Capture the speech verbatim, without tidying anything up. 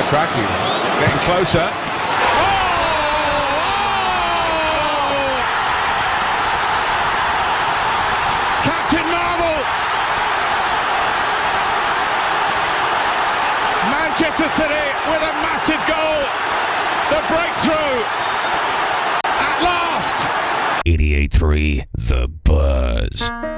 a cracking. Getting closer. Oh! Captain Marvel! Manchester City with a massive goal. The breakthrough. At last. eighty-eight point three The Buzz.